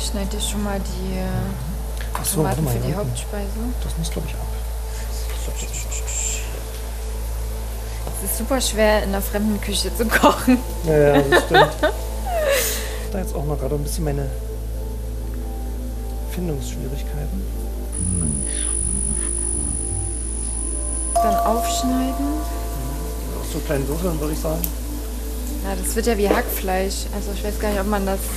Ich schneide dir schon mal die Achso, Tomaten für die Hauptspeise. Das muss, glaube ich, ab. Es ist super schwer, in einer fremden Küche zu kochen. Ja, das stimmt. Da jetzt auch noch gerade ein bisschen meine Findungsschwierigkeiten. Dann aufschneiden. Aus so kleinen Würfeln, würde ich sagen. Ja, das wird ja wie Hackfleisch. Also ich weiß gar nicht, ob man das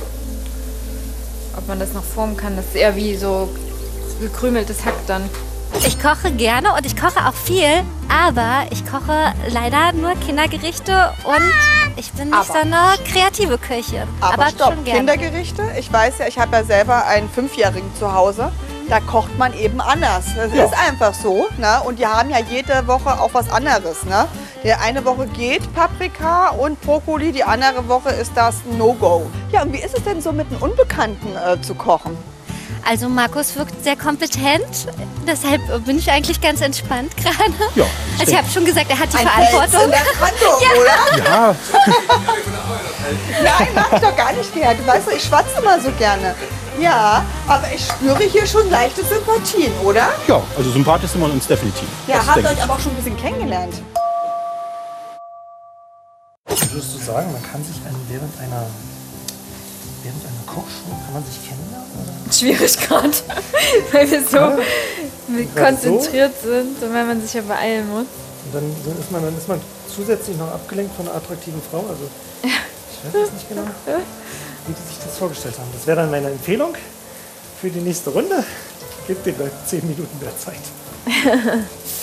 noch formen kann. Das ist eher wie so gekrümeltes Hack dann. Ich koche gerne und ich koche auch viel, aber ich koche leider nur Kindergerichte und ich bin nicht so eine kreative Köchin. Aber stopp, schon gerne. Kindergerichte? Ich weiß ja, ich habe ja selber einen 5-Jährigen zu Hause. Da kocht man eben anders. Das ist einfach so. Ne? Und die haben ja jede Woche auch was anderes. Ne? Die eine Woche geht Paprika und Brokkoli, die andere Woche ist das No-Go. Ja, und wie ist es denn so mit einem Unbekannten zu kochen? Also Markus wirkt sehr kompetent, deshalb bin ich eigentlich ganz entspannt gerade. Ja, Also ich habe schon gesagt, er hat die Fels Verantwortung. in der Brandung, oder? Ja, Nein, mach ich doch gar nicht mehr. Du weißt doch, ich schwatze immer so gerne. Ja, aber ich spüre hier schon leichte Sympathien, oder? Ja, also sympathisch sind wir uns definitiv. Ja, Das habt denke euch aber auch schon ein bisschen kennengelernt. würdest du sagen, man kann sich während einer Kochshow, kann man sich kennenlernen? Oder? Schwierig gerade, weil wir so konzentriert sind und weil man sich ja beeilen muss. Und dann ist man zusätzlich noch abgelenkt von einer attraktiven Frau. Also ich weiß es nicht genau, wie die sich das vorgestellt haben. Das wäre dann meine Empfehlung für die nächste Runde. Gebt den Leuten 10 Minuten mehr Zeit.